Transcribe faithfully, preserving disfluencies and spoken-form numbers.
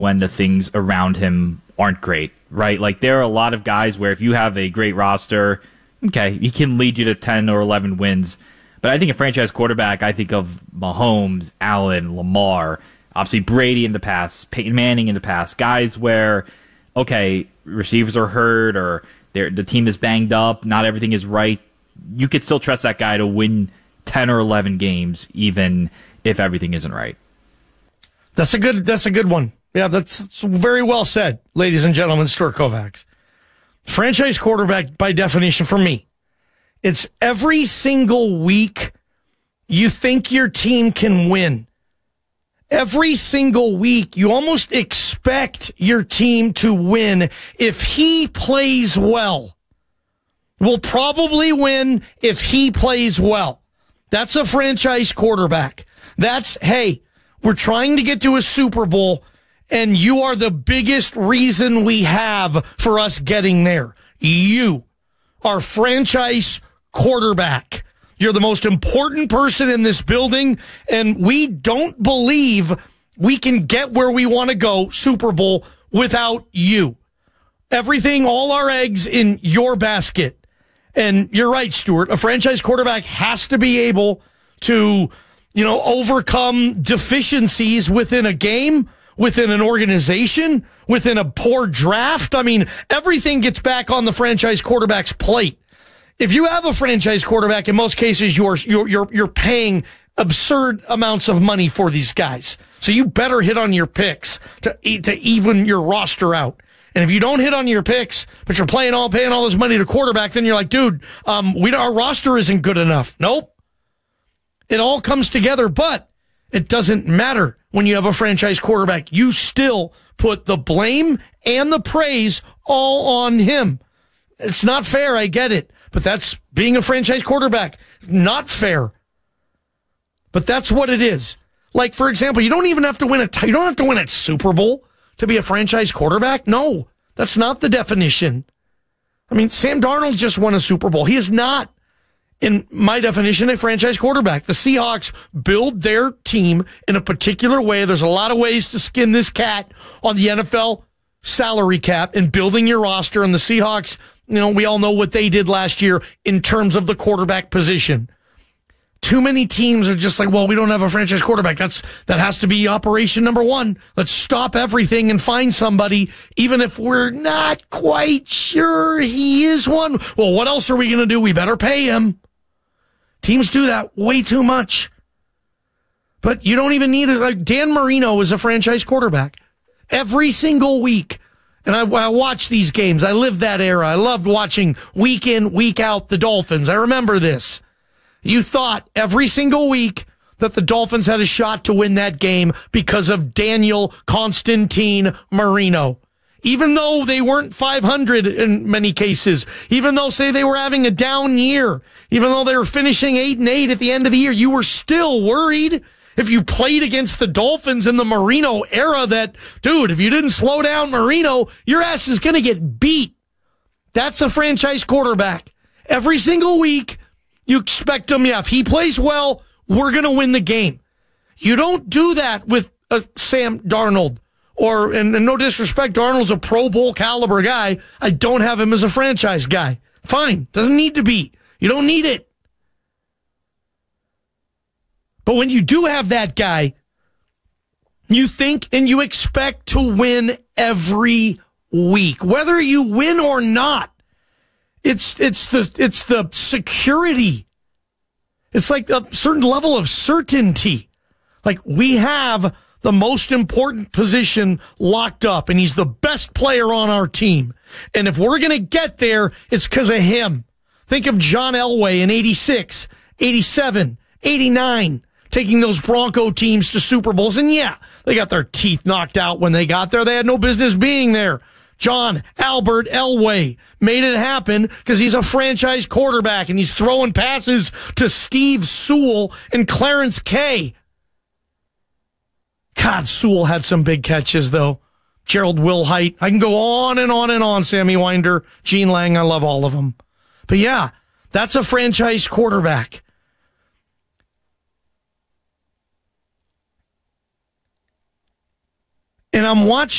when the things around him aren't great, right? Like, there are a lot of guys where if you have a great roster, okay, he can lead you to ten or eleven wins. But I think a franchise quarterback, I think of Mahomes, Allen, Lamar, obviously Brady in the past, Peyton Manning in the past, guys where, okay, receivers are hurt or the team is banged up, not everything is right. You could still trust that guy to win ten or eleven games, even if everything isn't right. That's a good, that's a good one. Yeah, that's, that's very well said, ladies and gentlemen. Stuart Kovacs. Franchise quarterback, by definition, for me, it's every single week you think your team can win. Every single week, you almost expect your team to win. If he plays well, will probably win if he plays well. That's a franchise quarterback. That's, hey, we're trying to get to a Super Bowl, and you are the biggest reason we have for us getting there. You are franchise quarterback. You're the most important person in this building, and we don't believe we can get where we want to go, Super Bowl, without you. Everything, all our eggs in your basket. And you're right, Stuart. A franchise quarterback has to be able to, you know, overcome deficiencies within a game, within an organization, within a poor draft. I mean, everything gets back on the franchise quarterback's plate. If you have a franchise quarterback, in most cases, you're you're you're, you're paying absurd amounts of money for these guys. So you better hit on your picks to to even your roster out. And if you don't hit on your picks, but you're playing all, paying all this money to quarterback, then you're like, dude, um, we, our roster isn't good enough. Nope. It all comes together, but it doesn't matter when you have a franchise quarterback. You still put the blame and the praise all on him. It's not fair. I get it, but that's being a franchise quarterback. Not fair. But that's what it is. Like, for example, you don't even have to win a, t- you don't have to win a Super Bowl to be a franchise quarterback? No, that's not the definition. I mean, Sam Darnold just won a Super Bowl. He is not, in my definition, a franchise quarterback. The Seahawks build their team in a particular way. There's a lot of ways to skin this cat on the N F L salary cap and building your roster. And the Seahawks, you know, we all know what they did last year in terms of the quarterback position. Too many teams are just like, well, we don't have a franchise quarterback. That's, that has to be operation number one. Let's stop everything and find somebody, even if we're not quite sure he is one. Well, what else are we going to do? We better pay him. Teams do that way too much. But you don't even need it. Like Dan Marino is a franchise quarterback every single week. And I, I watch these games. I lived that era. I loved watching week in, week out the Dolphins. I remember this. You thought every single week that the Dolphins had a shot to win that game because of Daniel Constantine Marino. Even though they weren't five hundred in many cases, even though, say, they were having a down year, even though they were finishing eight and eight at the end of the year, you were still worried if you played against the Dolphins in the Marino era that, dude, if you didn't slow down Marino, your ass is going to get beat. That's a franchise quarterback. Every single week, you expect him, yeah, if he plays well, we're going to win the game. You don't do that with uh, Sam Darnold. Or, and, and no disrespect, Darnold's a Pro Bowl caliber guy. I don't have him as a franchise guy. Fine. Doesn't need to be. You don't need it. But when you do have that guy, you think and you expect to win every week. Whether you win or not. It's, it's the, it's the security. It's like a certain level of certainty. Like, we have the most important position locked up, and he's the best player on our team. And if we're going to get there, it's because of him. Think of John Elway in eighty-six, eighty-seven, eighty-nine, taking those Bronco teams to Super Bowls. And yeah, they got their teeth knocked out when they got there. They had no business being there. John Albert Elway made it happen because he's a franchise quarterback and he's throwing passes to Steve Sewell and Clarence Kay. God, Sewell had some big catches, though. Gerald Wilhite. I can go on and on and on, Sammy Winder, Gene Lang. I love all of them. But yeah, that's a franchise quarterback. and I'm watching